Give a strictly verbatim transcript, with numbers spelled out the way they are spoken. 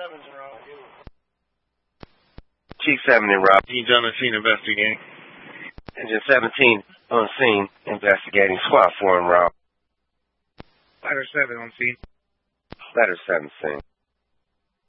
seven's Rob. Chief seven in Rob. He's on the scene investigating. Engine seventeen on scene investigating. Squad four in Rob. Ladder seven on scene. Ladder seven scene.